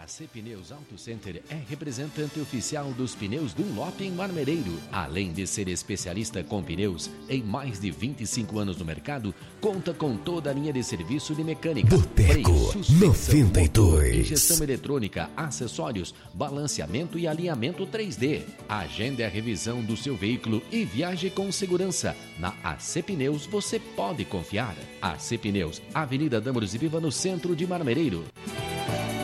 A AC Pneus Auto Center é representante oficial dos pneus Dunlop em Marmereiro. Além de ser especialista com pneus, em mais de 25 anos no mercado, conta com toda a linha de serviço de mecânica, Boteco 92, injeção eletrônica, acessórios, balanceamento e alinhamento 3D. Agende a revisão do seu veículo e viaje com segurança. Na AC Pneus você pode confiar. AC Pneus, Avenida Dâmaros e Viva, no centro de Marmereiro.